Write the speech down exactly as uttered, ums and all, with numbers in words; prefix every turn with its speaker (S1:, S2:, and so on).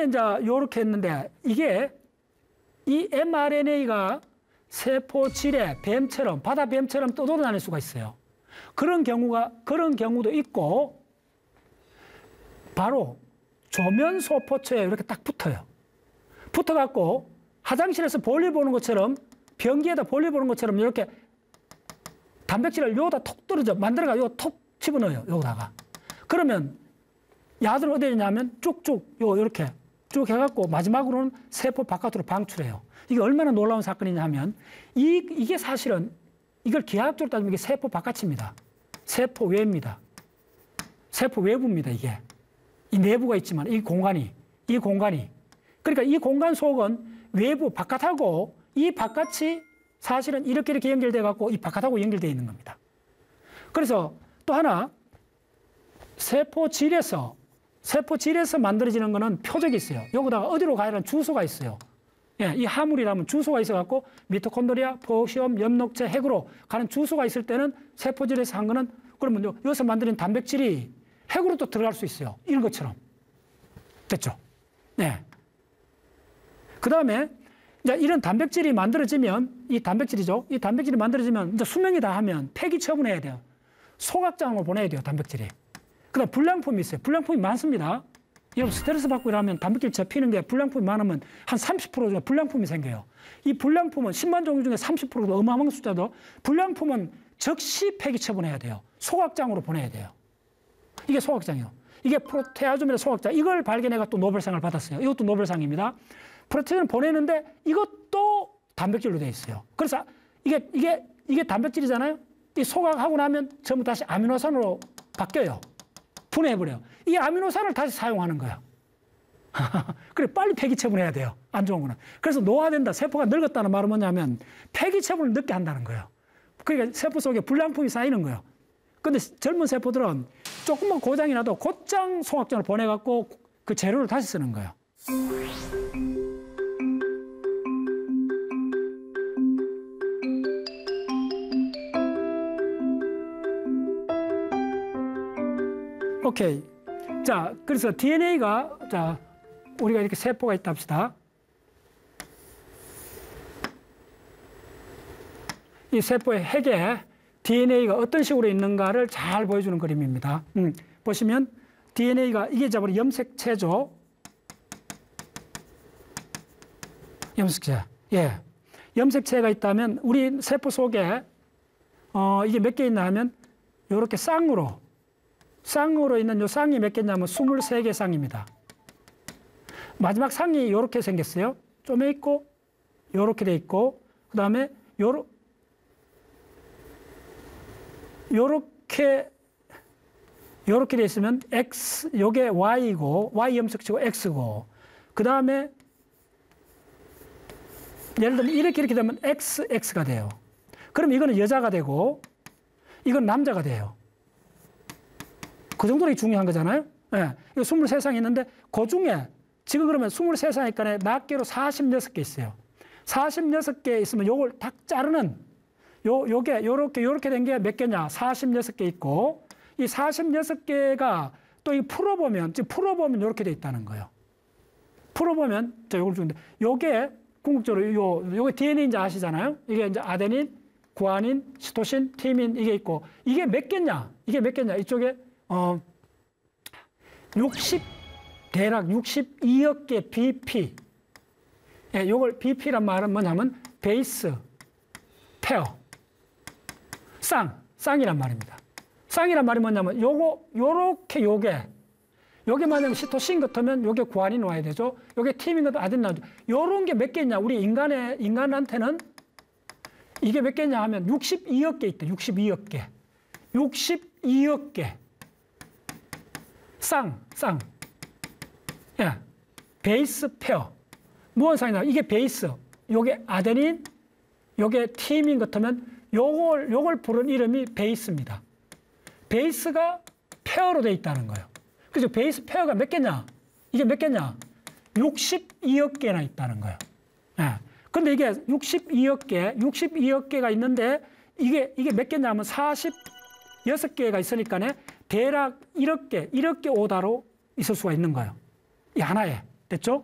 S1: 이제 요렇게 했는데 이게 이 엠알엔에이가 세포 질에 뱀처럼, 바다 뱀처럼 떠돌아다닐 수가 있어요. 그런 경우가, 그런 경우도 있고, 바로 조면소포처에 이렇게 딱 붙어요. 붙어갖고 화장실에서 볼일 보는 것처럼, 변기에다 볼일 보는 것처럼 이렇게 단백질을 요다 톡 떨어져, 만들어가 요 톡 집어넣어요. 여기다가. 그러면 야들은 어디에 있냐면 쭉쭉, 요, 이렇게 쭉 해갖고 마지막으로는 세포 바깥으로 방출해요. 이게 얼마나 놀라운 사건이냐 하면, 이, 이게 사실은, 이걸 기하학적으로 따지면 이게 세포 바깥입니다. 세포 외입니다. 세포 외부입니다, 이게. 이 내부가 있지만, 이 공간이, 이 공간이. 그러니까 이 공간 속은 외부, 바깥하고, 이 바깥이 사실은 이렇게 이렇게 연결돼 갖고 이 바깥하고 연결되어 있는 겁니다. 그래서 또 하나, 세포질에서, 세포질에서 만들어지는 거는 표적이 있어요. 여기다가 어디로 가야 하는 주소가 있어요. 예, 이 화물이라면 주소가 있어갖고 미토콘드리아, 포시엄, 엽록체, 핵으로 가는 주소가 있을 때는 세포질에서 한 거는 그러면 여기서 만드는 단백질이 핵으로 또 들어갈 수 있어요. 이런 것처럼. 됐죠? 네. 그 다음에 이제 이런 단백질이 만들어지면, 이 단백질이죠. 이 단백질이 만들어지면 이제 수명이 다 하면 폐기 처분해야 돼요. 소각장으로 보내야 돼요, 단백질이. 그 다음 불량품이 있어요. 불량품이 많습니다. 여러분 스트레스 받고 이러면 단백질 잡히는 게 불량품이 많으면 한 삼십 퍼센트 정도 불량품이 생겨요. 이 불량품은 십만 종류 중에 삼십 퍼센트도 어마어마한 숫자도, 불량품은 즉시 폐기 처분해야 돼요. 소각장으로 보내야 돼요. 이게 소각장이에요. 이게 프로테아좀이라는 소각장. 이걸 발견해가 또 노벨상을 받았어요. 이것도 노벨상입니다. 프로테인을 보내는데 이것도 단백질로 되어 있어요. 그래서 이게, 이게, 이게 단백질이잖아요. 이 소각하고 나면 전부 다시 아미노산으로 바뀌어요. 분해해버려요. 이 아미노산을 다시 사용하는 거야. 그래, 빨리 폐기 처분해야 돼요. 안 좋은 거는. 그래서 노화된다, 세포가 늙었다는 말은 뭐냐면 폐기 처분을 늦게 한다는 거예요. 그러니까 세포 속에 불량품이 쌓이는 거예요. 근데 젊은 세포들은 조금만 고장이 나도 곧장 소각장을 보내갖고 그 재료를 다시 쓰는 거예요. 오케이. 자, 그래서 디엔에이가, 자, 우리가 이렇게 세포가 있다 합시다. 이 세포의 핵에 디엔에이가 어떤 식으로 있는가를 잘 보여주는 그림입니다. 음, 보시면 디엔에이가, 이게 잡으로 염색체죠. 염색체. 예. 염색체가 있다면 우리 세포 속에, 어, 이게 몇 개 있나 하면 이렇게 쌍으로, 쌍으로 있는 요 쌍이 몇 개냐면 스물세 개 쌍입니다. 마지막 쌍이 이렇게 생겼어요. 쪼매 있고, 요렇게 돼 있고, 그 다음에 요러, 요렇게, 요렇게 돼 있으면 X, 요게 Y이고, Y 염색체고 X고, 그 다음에 예를 들면 이렇게 이렇게 되면 엑스 엑스가 돼요. 그럼 이거는 여자가 되고, 이건 남자가 돼요. 그 정도로 중요한 거잖아요. 예. 이거 스물세 쌍이 있는데, 그 중에, 지금 그러면 스물세 쌍이니까 낱개로 사십육 개 있어요. 사십육 개 있으면 요걸 딱 자르는, 요, 요게, 요렇게, 요렇게 된 게 몇 개냐? 사십육 개 있고, 이 사십육 개가 또 이 풀어보면, 지금 풀어보면 요렇게 돼 있다는 거예요. 풀어보면, 자, 요걸 주는데, 요게 궁극적으로 요, 요게 디엔에이인지 아시잖아요? 이게 이제 아데닌, 구아닌, 시토신, 티민, 이게 있고, 이게 몇 개냐? 이게 몇 개냐? 이쪽에, 어, 육십, 대략 육십이억 개 비피. 예, 요걸 비피란 말은 뭐냐면, 베이스, 페어. 쌍, 쌍이란 말입니다. 쌍이란 말이 뭐냐면, 요거, 요렇게 요게, 요게 만약에 시토신 같으면 요게 구아닌 와야 되죠. 요게 티민 같으면 아데닌 나오죠. 요런 게 몇 개냐? 우리 인간의, 인간한테는 이게 몇 개냐 하면 육십이억 개 있다. 육십이억 개. 육십이억 개. 쌍, 쌍. 예. 베이스 페어. 무언 쌍이냐? 이게 베이스. 요게 아데닌, 요게 티민 같으면 요걸, 요걸 부른 이름이 베이스입니다. 베이스가 페어로 돼 있다는 거예요. 그래서 베이스 페어가 몇 개냐? 이게 몇 개냐? 육십이억 개나 있다는 거예요. 예. 근데 이게 육십이억 개, 육십이억 개가 있는데 이게, 이게 몇 개냐 하면 사십육 개가 있으니까 대략 일억 개, 일억 개 오다로 있을 수가 있는 거예요. 이 하나에. 됐죠?